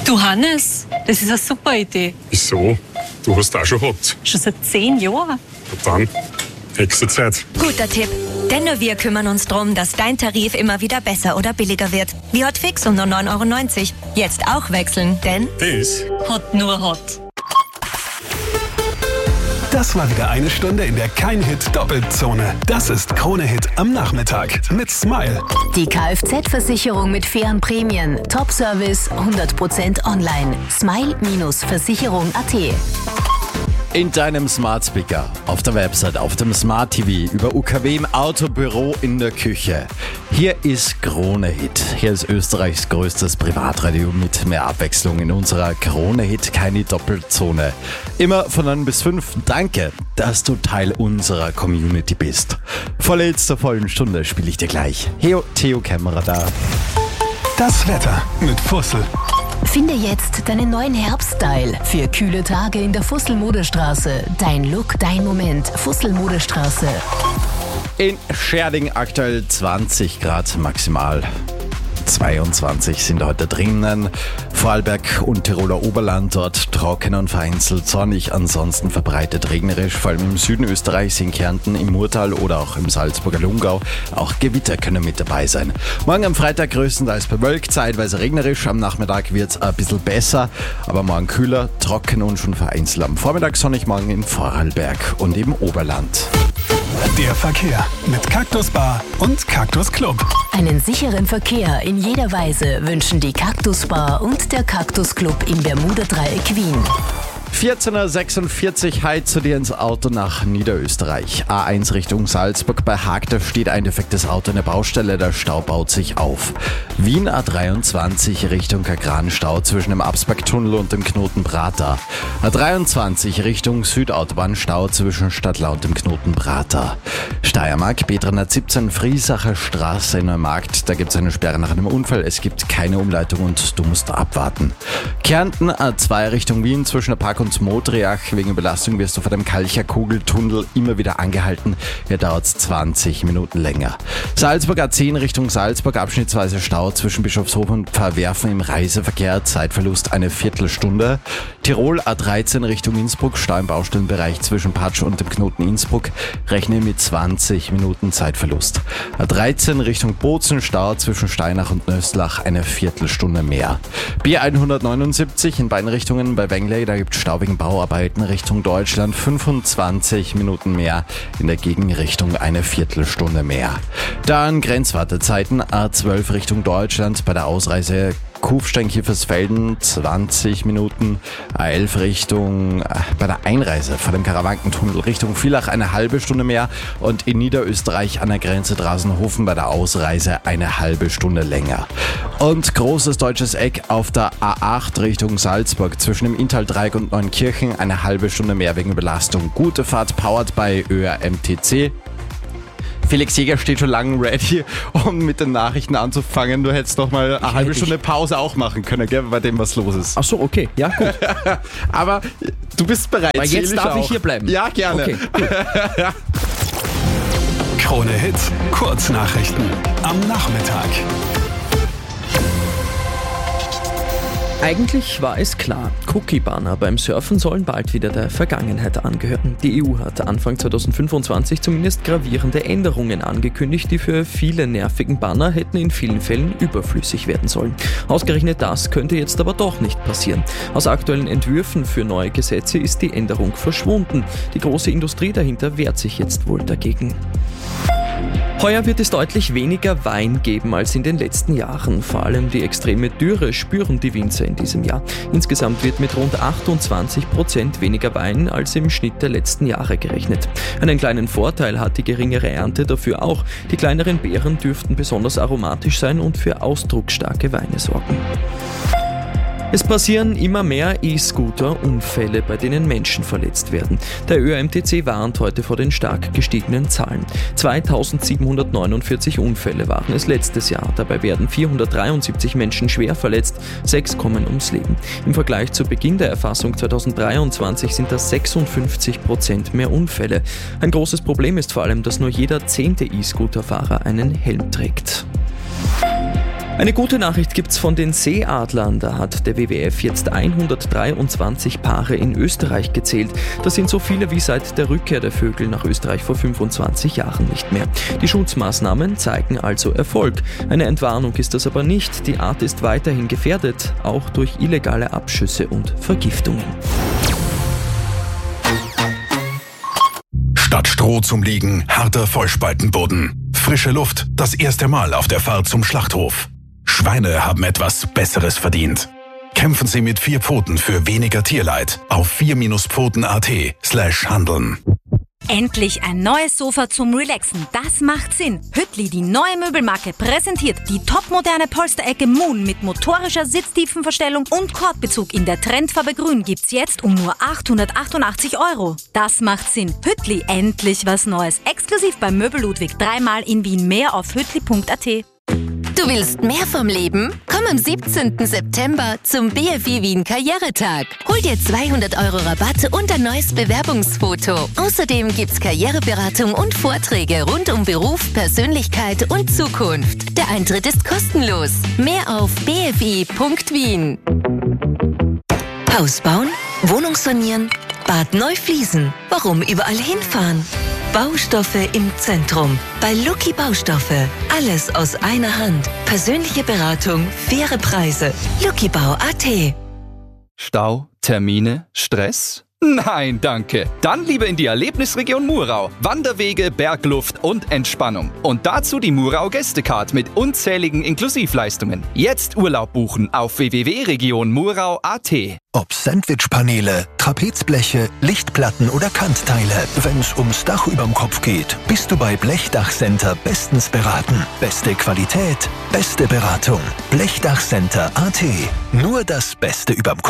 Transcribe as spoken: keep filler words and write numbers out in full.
Du Hannes, das ist eine super Idee. Wieso? Du hast auch schon gehabt. Schon seit zehn Jahren. Und dann, nächste Zeit. Guter Tipp. Denn nur wir kümmern uns darum, dass dein Tarif immer wieder besser oder billiger wird. Wie Hotfix um nur neun Euro neunzig. Jetzt auch wechseln, denn Das Hot nur Hot. Das war wieder eine Stunde in der Kein-Hit-Doppelzone. Das ist Krone-Hit am Nachmittag mit Smile. Die Kfz-Versicherung mit fairen Prämien. Top-Service, hundert Prozent online. Smile Versicherung Punkt at. In deinem Smart Speaker, auf der Website, auf dem Smart T V, über U K W, im Autobüro, in der Küche. Hier ist Krone Hit. Hier ist Österreichs größtes Privatradio mit mehr Abwechslung in unserer Krone Hit, keine Doppelzone. Immer von neun bis fünf. Danke, dass du Teil unserer Community bist. Volle Hits zur vollen Stunde spiele ich dir gleich. Heo, Theo Kämmerer da. Das Wetter mit Fussel. Finde jetzt deinen neuen Herbststyle für kühle Tage in der Fussel-Modestraße. Dein Look, dein Moment. Fussel-Modestraße. In Scherding aktuell zwanzig Grad maximal. zweiundzwanzig sind heute drinnen. Vorarlberg und Tiroler Oberland dort trocken und vereinzelt sonnig, ansonsten verbreitet regnerisch, vor allem im Süden Österreichs, in Kärnten, im Murtal oder auch im Salzburger Lungau. Auch Gewitter können mit dabei sein. Morgen am Freitag größtenteils bewölkt, zeitweise regnerisch. Am Nachmittag wird es ein bisschen besser, aber morgen kühler, trocken und schon vereinzelt. Am Vormittag sonnig, morgen in Vorarlberg und im Oberland. Der Verkehr mit Cactus Bar und Cactus Club. Einen sicheren Verkehr in jeder Weise wünschen die Cactus Bar und der Cactus Club im Bermuda-Dreieck Wien. vierzehn Uhr sechsundvierzig, heute zu dir ins Auto nach Niederösterreich. A eins Richtung Salzburg, bei Haag, da steht ein defektes Auto in der Baustelle, der Stau baut sich auf. Wien A dreiundzwanzig Richtung Kagran-Stau zwischen dem Absbergtunnel und dem Knoten Prater. A dreiundzwanzig Richtung Südautobahn-Stau zwischen Stadtlau und dem Knoten Prater. Steiermark, B dreihundertsiebzehn Friesacher Straße in Neumarkt, da gibt es eine Sperre nach einem Unfall, es gibt keine Umleitung und du musst abwarten. Kärnten A zwei Richtung Wien zwischen der Park und Modriach. Wegen Belastung wirst du vor dem Kalcher-Kugeltunnel immer wieder angehalten. Hier dauert es zwanzig Minuten länger. Salzburg A zehn Richtung Salzburg, abschnittsweise Stau zwischen Bischofshof und Pfarrwerfen im Reiseverkehr, Zeitverlust eine Viertelstunde. Tirol A dreizehn Richtung Innsbruck, Stau im Baustellenbereich zwischen Patsch und dem Knoten Innsbruck, rechne mit zwanzig Minuten Zeitverlust. A dreizehn Richtung Bozen, Stau zwischen Steinach und Nöstlach, eine Viertelstunde mehr. B hundertneunundsiebzig in beiden Richtungen bei Wengley, da gibt es Stau wegen Bauarbeiten Richtung Deutschland, fünfundzwanzig Minuten mehr, in der Gegenrichtung eine Viertelstunde mehr. Dann Grenzwartezeiten, A zwölf Richtung Deutschland, bei der Ausreise Kufstein-Kiefersfelden zwanzig Minuten, A elf Richtung, äh, bei der Einreise vor dem Karawankentunnel Richtung Villach eine halbe Stunde mehr und in Niederösterreich an der Grenze Drasenhofen bei der Ausreise eine halbe Stunde länger. Und großes deutsches Eck auf der A acht Richtung Salzburg zwischen dem Inntal-Dreieck und Neunkirchen eine halbe Stunde mehr wegen Belastung. Gute Fahrt, powered by Ö R M T C. Felix Jäger steht schon lange ready, um mit den Nachrichten anzufangen. Du hättest noch mal eine halbe Stunde Pause auch machen können, gell, bei dem, was los ist. Ach so, okay, ja, gut. Aber du bist bereit. Weil jetzt darf auch. ich hier bleiben. Ja, gerne. Okay, gut. Krone Hit, Kurznachrichten am Nachmittag. Eigentlich war es klar, Cookie-Banner beim Surfen sollen bald wieder der Vergangenheit angehören. Die E U hat Anfang zweitausendfünfundzwanzig zumindest gravierende Änderungen angekündigt, die für viele nervigen Banner hätten in vielen Fällen überflüssig werden sollen. Ausgerechnet das könnte jetzt aber doch nicht passieren. Aus aktuellen Entwürfen für neue Gesetze ist die Änderung verschwunden. Die große Industrie dahinter wehrt sich jetzt wohl dagegen. Heuer wird es deutlich weniger Wein geben als in den letzten Jahren. Vor allem die extreme Dürre spüren die Winzer in diesem Jahr. Insgesamt wird mit rund achtundzwanzig Prozent weniger Wein als im Schnitt der letzten Jahre gerechnet. Einen kleinen Vorteil hat die geringere Ernte dafür auch. Die kleineren Beeren dürften besonders aromatisch sein und für ausdrucksstarke Weine sorgen. Es passieren immer mehr E-Scooter-Unfälle, bei denen Menschen verletzt werden. Der Ö R M T C warnt heute vor den stark gestiegenen Zahlen. zweitausendsiebenhundertneunundvierzig Unfälle waren es letztes Jahr. Dabei werden vierhundertdreiundsiebzig Menschen schwer verletzt, sechs kommen ums Leben. Im Vergleich zu Beginn der Erfassung zweitausenddreiundzwanzig sind das sechsundfünfzig Prozent mehr Unfälle. Ein großes Problem ist vor allem, dass nur jeder zehnte E-Scooter-Fahrer einen Helm trägt. Eine gute Nachricht gibt's von den Seeadlern. Da hat der W W F jetzt hundertdreiundzwanzig Paare in Österreich gezählt. Das sind so viele wie seit der Rückkehr der Vögel nach Österreich vor fünfundzwanzig Jahren nicht mehr. Die Schutzmaßnahmen zeigen also Erfolg. Eine Entwarnung ist das aber nicht. Die Art ist weiterhin gefährdet, auch durch illegale Abschüsse und Vergiftungen. Statt Stroh zum Liegen, harter Vollspaltenboden. Frische Luft, das erste Mal auf der Fahrt zum Schlachthof. Schweine haben etwas Besseres verdient. Kämpfen Sie mit vier Pfoten für weniger Tierleid auf vier Pfoten Punkt at slash handeln. Endlich ein neues Sofa zum Relaxen. Das macht Sinn. Hüttli, die neue Möbelmarke, präsentiert die topmoderne Polsterecke Moon mit motorischer Sitztiefenverstellung und Kordbezug in der Trendfarbe Grün gibt's jetzt um nur achthundertachtundachtzig Euro. Das macht Sinn. Hüttli, endlich was Neues. Exklusiv beim Möbel Ludwig. Dreimal in Wien. Mehr auf hüttli Punkt at. Du willst mehr vom Leben? Komm am siebzehnten September zum B F I Wien Karrieretag. Hol dir zweihundert Euro Rabatt und ein neues Bewerbungsfoto. Außerdem gibt's Karriereberatung und Vorträge rund um Beruf, Persönlichkeit und Zukunft. Der Eintritt ist kostenlos. Mehr auf b f i punkt wien. Haus bauen? Wohnung sanieren? Bad neu fließen? Warum überall hinfahren? Baustoffe im Zentrum. Bei Lucky Baustoffe. Alles aus einer Hand. Persönliche Beratung, faire Preise. luckybau punkt at. Stau, Termine, Stress? Nein, danke. Dann lieber in die Erlebnisregion Murau. Wanderwege, Bergluft und Entspannung. Und dazu die Murau Gästecard mit unzähligen Inklusivleistungen. Jetzt Urlaub buchen auf w w w punkt region murau punkt at. Ob Sandwichpaneele, Trapezbleche, Lichtplatten oder Kantteile. Wenn's ums Dach überm Kopf geht, bist du bei Blechdachcenter bestens beraten. Beste Qualität, beste Beratung. Blechdachcenter punkt at. Nur das Beste überm Kopf.